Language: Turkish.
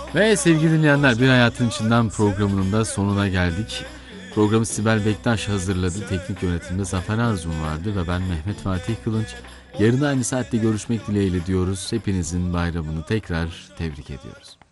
Ve sevgili dinleyenler, Bir Hayatın İçinden programının da sonuna geldik. Programı Sibel Bektaş hazırladı. Teknik yönetimde Zafer Arzum vardı ve ben Mehmet Fatih Kılınç. Yarın aynı saatte görüşmek dileğiyle diyoruz. Hepinizin bayramını tekrar tebrik ediyoruz.